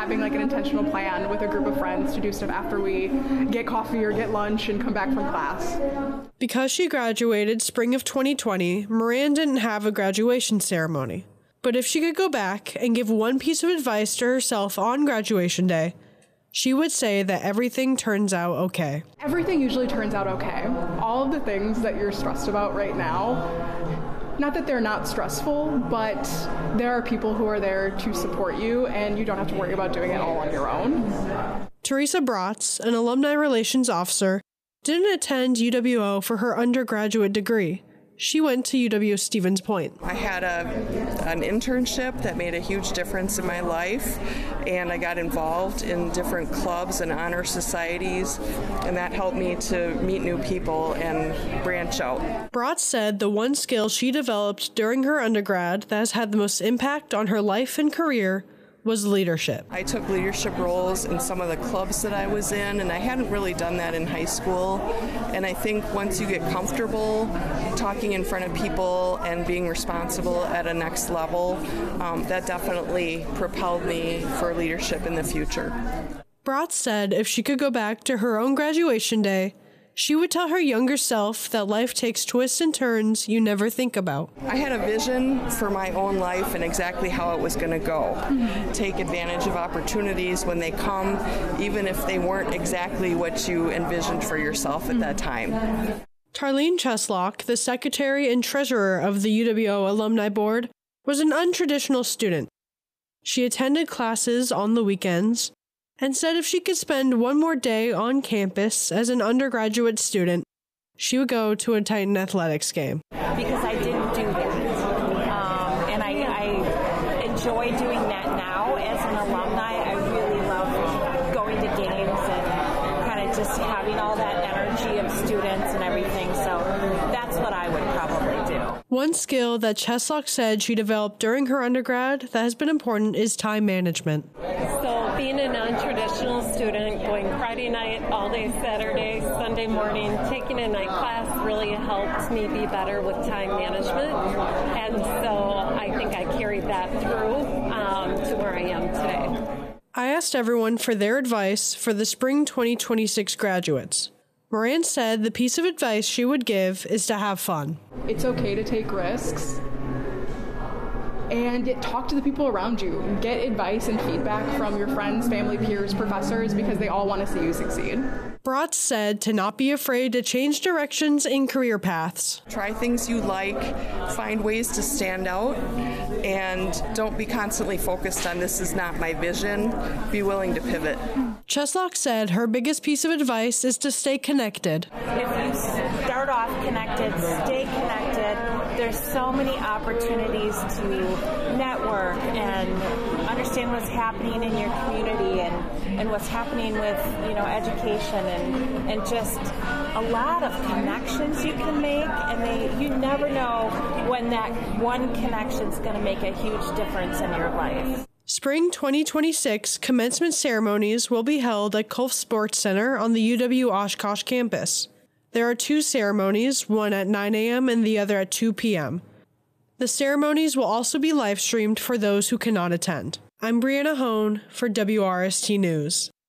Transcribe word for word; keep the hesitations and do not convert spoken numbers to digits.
having like an intentional plan with a group of friends to do stuff after we get coffee or get lunch and come back from class. Because she graduated spring of twenty twenty, Moran didn't have a graduation ceremony. But if she could go back and give one piece of advice to herself on graduation day, she would say that everything turns out okay. Everything usually turns out okay. All of the things that you're stressed about right now, not that they're not stressful, but there are people who are there to support you, and you don't have to worry about doing it all on your own. Teresa Bratz, an alumni relations officer, didn't attend U W O for her undergraduate degree. She went to U W-Stevens Point. I had a, an internship that made a huge difference in my life, and I got involved in different clubs and honor societies, and that helped me to meet new people and branch out. Bratz said the one skill she developed during her undergrad that has had the most impact on her life and career was leadership. I took leadership roles in some of the clubs that I was in, and I hadn't really done that in high school. And I think once you get comfortable talking in front of people and being responsible at a next level, um, that definitely propelled me for leadership in the future. Bratz said if she could go back to her own graduation day, she would tell her younger self that life takes twists and turns you never think about. I had a vision for my own life and exactly how it was going to go. Mm-hmm. Take advantage of opportunities when they come, even if they weren't exactly what you envisioned for yourself at mm-hmm. that time. Tarlene Cheslock, the secretary and treasurer of the U W O Alumni Board, was an untraditional student. She attended classes on the weekends, and said if she could spend one more day on campus as an undergraduate student, she would go to a Titan Athletics game. Because I didn't do that. Um, and I, I enjoy doing that now as an alumni. I really love going to games and kind of just having all that energy of students and everything. So that's what I would probably do. One skill that Cheslock said she developed during her undergrad that has been important is time management. So being a non-traditional student, going Friday night, all day Saturday, Sunday morning, taking a night class really helped me be better with time management. And so I think I carried that through um, to where I am today. I asked everyone for their advice for the spring twenty twenty-six graduates. Moran said the piece of advice she would give is to have fun. It's okay to take risks. And talk to the people around you. Get advice and feedback from your friends, family, peers, professors, because they all want to see you succeed. Bratz said to not be afraid to change directions in career paths. Try things you like, find ways to stand out, and don't be constantly focused on this is not my vision. Be willing to pivot. Cheslock said her biggest piece of advice is to stay connected. If you start off connected, stay connected. There's so many opportunities to network and understand what's happening in your community and, and what's happening with, you know, education and, and just a lot of connections you can make, and they, you never know when that one connection is going to make a huge difference in your life. Spring twenty twenty-six commencement ceremonies will be held at Kolff Sports Center on the U W Oshkosh campus. There are two ceremonies, one at nine a.m. and the other at two p.m. The ceremonies will also be live streamed for those who cannot attend. I'm Brianna Hone for W R S T News.